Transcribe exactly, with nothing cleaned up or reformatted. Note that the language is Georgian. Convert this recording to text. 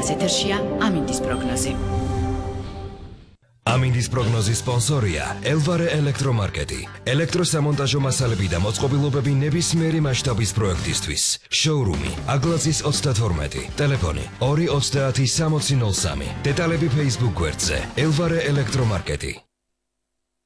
ამას ეთერშია ამინდის პროგნოზი. ამინდის პროგნოზის სპონსორია ელვარე ელექტრომარკეტი. ელექტროსამონტაჟო მასალები და მოწყობილობები ნებისმიერი მასშტაბის პროექტისთვის. შოურუმი აგლაძის ოცდათორმეტი. ტელეფონი ორი ოცდაათი სამოცი ნოლ სამი. დეტალები Facebook გვერდზე ელვარე ელექტრომარკეტი.